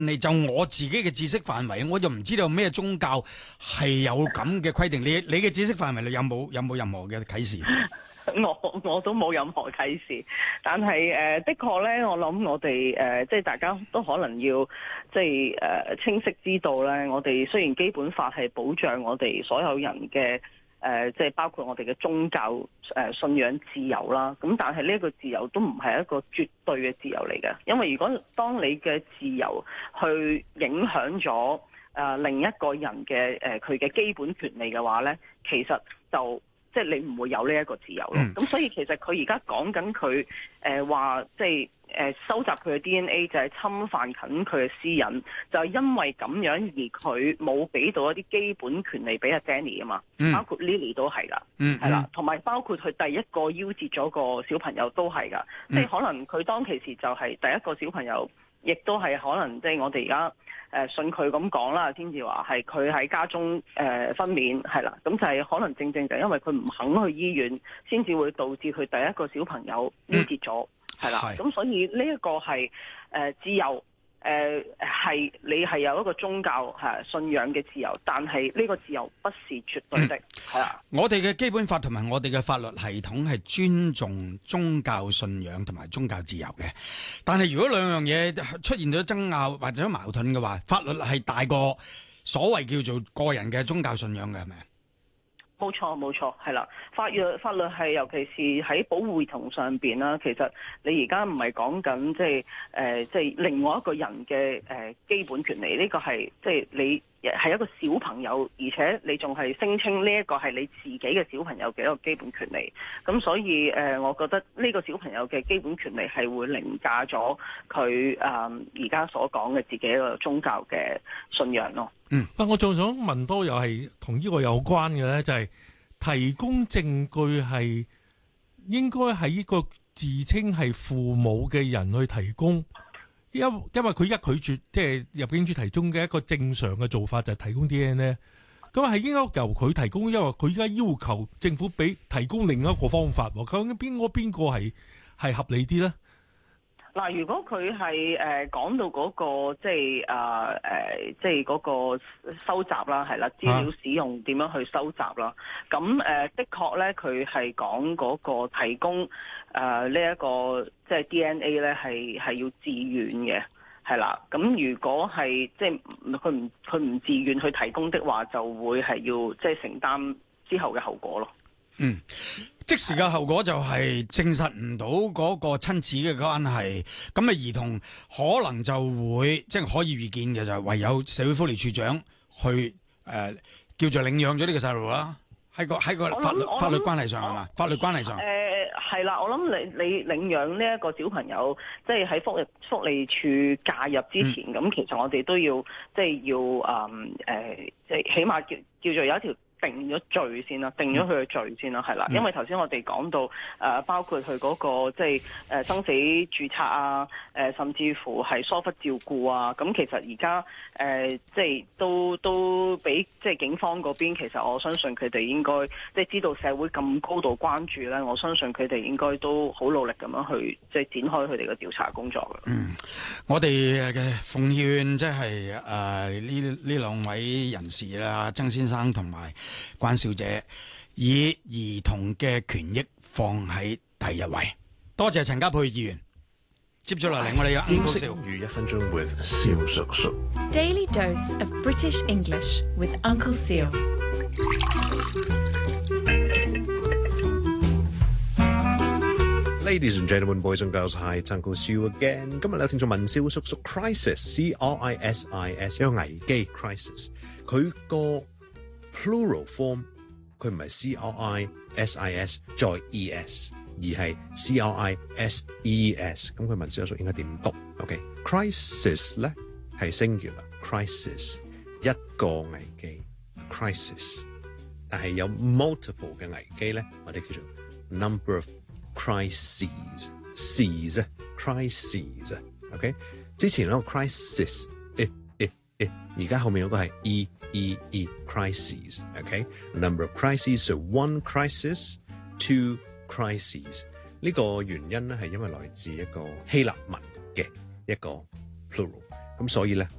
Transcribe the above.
你就我自己嘅知識範圍，我就唔知道咩宗教係有咁嘅規定。你嘅知識範圍裏有冇任何嘅啟示？ 我都冇任何啟示，但係的確咧，我諗我哋即係大家都可能要即係清晰知道咧，我哋雖然基本法係保障我哋所有人嘅即係包括我哋嘅宗教信仰自由啦，咁但係呢一個自由都唔係一個絕對嘅自由嚟嘅，因為如果當你嘅自由去影響咗另一個人嘅佢嘅基本權利嘅話咧，其實就即係你唔會有呢一個自由咯。咁所以其實佢而家講緊佢話即係收集佢嘅 DNA 就係侵犯緊佢嘅私隱，就係因為咁樣而佢冇俾到一啲基本權利俾阿 Danny 啊嘛，包括 Lily 都係噶，係啦，同埋包括佢第一個夭折咗個小朋友都係噶，即係可能佢當其時就係第一個小朋友，亦都係可能即係我哋而家。信佢咁講啦，先至話係佢喺家中分娩係啦，咁就係可能正就因為佢唔肯去醫院，先至會導致佢第一個小朋友夭折咗，係啦，咁所以呢一個係自由。係你係有一個宗教信仰嘅自由，但係呢個自由不是絕對的，係啦。 我哋嘅基本法同埋我哋嘅法律系統係尊重宗教信仰同埋宗教自由嘅，但係如果兩樣嘢出現咗爭拗或者矛盾嘅話，法律係大過所謂叫做個人嘅宗教信仰嘅，係咪？ 冇錯，係啦。法律係尤其是喺保護兒童上邊啦。其實你而家唔係講緊即係另外一個人嘅基本權利，呢個係即係你係一個小朋友，而且你仲係聲稱呢一個係你自己嘅小朋友嘅一個基本權利。咁所以我覺得呢個小朋友嘅基本權利係會凌駕咗佢而家所講嘅自己一個宗教嘅信仰咯。 我仲想問多又係同呢個有關嘅咧，就係提供證據係應該係呢個自稱係父母嘅人去提供，因為佢一拒絕即係入境處提供嘅一個正常嘅做法就係提供 DNA， 咁係應該由佢提供，因為佢而家要求政府俾提供另一個方法，究竟邊個係合理啲咧？ 嗱，如果佢係講到嗰個即係嗰個收集啦，係啦，資料使用點樣去收集啦，咁的確咧，佢係講嗰個提供呢一個即係 DNA 咧係要自願嘅，係啦。咁如果係即係佢唔自願去提供的話，就會係要即係承擔之後嘅後果咯。 即時嘅後果就係證實唔到嗰個親子嘅關係，咁啊兒童可能就會即係可以預見嘅就係唯有社會福利署長去叫做領養咗呢個細路啦。喺個法律關係上係嘛？法律關係上係啦，我諗你領養呢一個小朋友，即係喺福利處介入之前，咁其實我哋都要即係要即係起碼叫做有一條。定咗罪先啦，定咗佢嘅罪先啦，係啦，因為頭先我哋講到包括佢嗰個即係生死註冊啊，甚至乎係疏忽照顧啊，咁其實而家即係都俾即係警方嗰邊，其實我相信佢哋應該即係知道社會咁高度關注咧，我相信佢哋應該都好努力咁樣去即係展開佢哋嘅調查工作嘅。 我哋嘅奉勸即係呢兩位人士啦，曾先生同埋關小姐，以兒童嘅權益放喺第一位。多謝陳家珮議員。接住落嚟，我哋有 Uncle Siu 語1分鐘 with 蕭叔叔。 Daily dose of British English with Uncle Siu。 Ladies and gentlemen, boys and girls, hi, it's Uncle Siu again. 今日咧，聽眾問蕭叔叔 crisis, C-R-I-S-I-S, 一個危機 crisis， 佢個 plural form 佢唔係 C-R-I-S-I-S 再 E-S， 而係 C-R-I-S-E-S。咁佢問蕭叔叔應該點讀 ？OK，crisis 咧係 singular crisis 一個危機 crisis， 但係有 multiple 嘅危機咧，我哋叫做 number of crises， OK， 之前嗰個 crisis， 而家後面嗰個係 crises， OK， number of crises， so one crisis， two crises。呢個原因咧係因為來自一個希臘文嘅一個 plural， 咁所以咧，